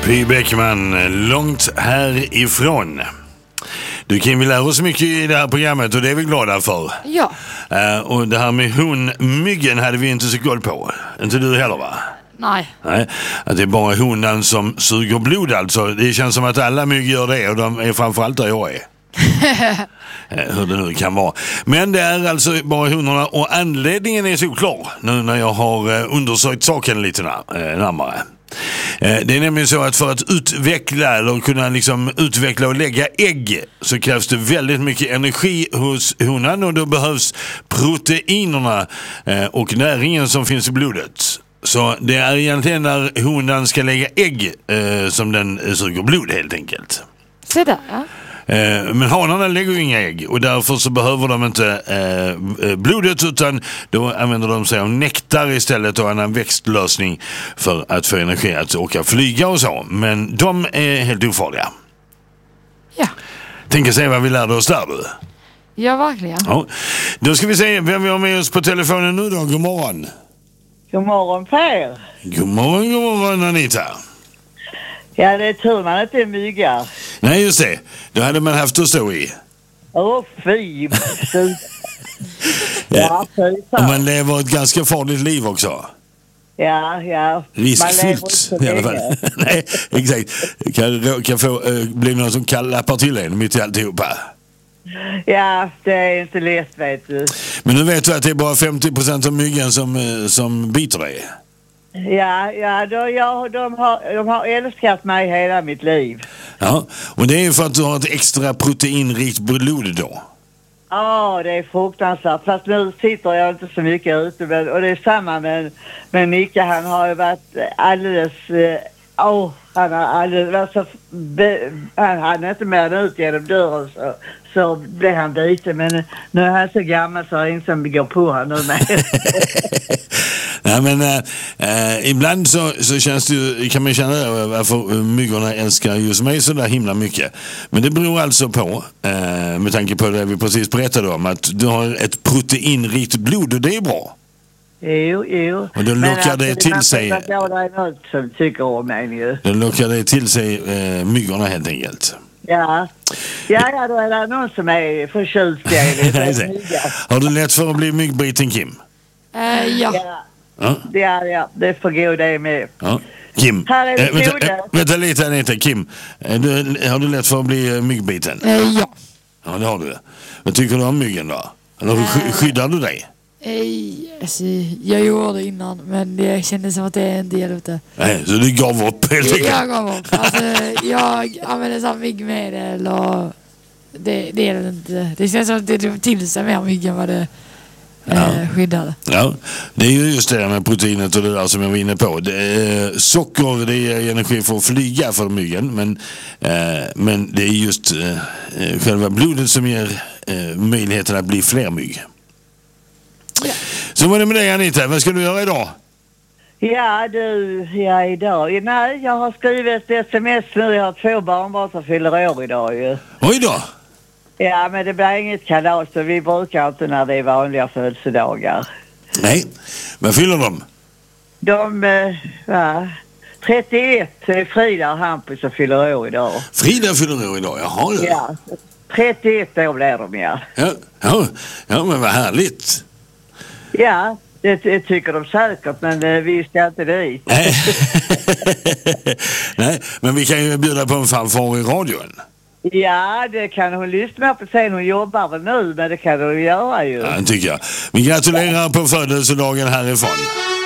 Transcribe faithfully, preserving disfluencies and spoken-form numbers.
Py Bäckman, långt härifrån. Du Kim, vi lär oss mycket i det här programmet och det är vi glada för. Ja. Uh, och det här med hon, myggen hade vi inte så koll på. Inte du heller, va? Nej. Nej, att det är bara honan som suger blod alltså. Det känns som att alla mygg gör det och de är framförallt där jag är. Hur det nu kan vara. Men det är alltså bara honorna och anledningen är så klar nu när jag har undersökt saken lite närmare. Det är nämligen så att för att utveckla eller kunna liksom utveckla och lägga ägg så krävs det väldigt mycket energi hos honan och då behövs proteinerna och näringen som finns i blodet. Så det är egentligen när honan ska lägga ägg som den suger blod helt enkelt. Så där, ja. Men hanarna lägger ju inga ägg och därför så behöver de inte eh, blodet utan då använder de sig av nektar istället och en växtlösning för att få energi att åka flyga och så. Men de är helt ofarliga. Ja. Tänk att se vad vi lärde oss där, du. Ja, verkligen. Ja. Då ska vi se vem vi har med oss på telefonen nu då. God morgon. God morgon, Per. God morgon, god morgon Anita. Ja, det är tur man inte är myggar. Nej, just det. Då hade man haft att stå i. Åh, oh, fy. Ja, och man lever ett ganska farligt liv också. Ja, ja. Riskfyllt i alla fall. Nej, exakt. Kan, kan få äh, bli någon som lappar till en mitt i alltihopa. Ja, det är inte lätt, vet du. Men nu vet du att det är bara femtio procent av myggen som, som biter dig. Ja, ja då, ja de, har, de har älskat mig hela mitt liv. Ja, och det är ju för att du har ett extra proteinrikt blod då. Ja, det är fruktansvärt. Fast nu sitter jag inte så mycket ute. Men, och det är samma med, med Nicke. Han har ju varit alldeles... Åh, oh, han har alldeles... Alltså, be, han hade inte mer än ut genom dörren så, så blev han biten. Men nu är han så gammal så har ingen som går på honom nu med. Ja, men äh, ibland så, så känns det ju, kan man känna varför myggorna älskar just mig så där himla mycket. Men det beror alltså på, äh, med tanke på det vi precis berättade om, att du har ett proteinrikt blod och det är bra. Jo, jo. Och då lockar det till man sig... Det är något som tycker om en ju. Då lockar det till sig äh, myggorna helt enkelt. Ja. Ja, ja, då är det någon som är förtjust i det. Har du lätt för att bli myggbiten, Kim? Uh, ja. Ja. Ja. Ja, ja, det får gå det med. Ja. Kim, här är det äh, vänta, äh, vänta lite Anita, Kim, äh, du, har du lätt för att bli äh, myggbiten? Uh, ja. Ja, det har du. Vad tycker du om myggen då? Eller uh, skyddar du dig? Uh, alltså, jag gjorde det innan, men det kändes som att det är en del av det. Nej, så du gav upp helt enkelt? Jag gav upp. Alltså, jag använder samma myggmedel och det, det är det inte. Det känns som att det drog till sig mer mygg än vad det Ja. skyddade. Ja, det är ju just det med proteinet och det där som jag var inne på. Det är, socker, det är energi för att flyga för myggen, men, eh, men det är just eh, själva blodet som ger eh, möjligheten att bli fler mygg. Ja. Så vad är det med dig Anita? Vad ska du göra idag? Ja, du, ja idag. Nej, jag har skrivit ett sms nu. Jag har två barnbarn som fyller år idag ju. Oj då! Ja, men det blir inget kalas så vi brukar inte när det är vanliga födelsedagar. Nej, vad fyller de? De, eh, va? trettioett är Frida och Hampus som fyller år idag. Frida fyller år idag, jaha. Ja, ja trettioett år blir de, ja. Ja, ja, ja men vad härligt. Ja, det, det tycker de säkert, men eh, vi ska inte dit. Nej. Nej, men vi kan ju bjuda på en fanfar i radion. Ja, det kan hon lyssna på sen. Hon jobbar väl nu, men det kan hon göra ju. Ja, det tycker jag. Vi gratulerar på födelsedagen härifrån.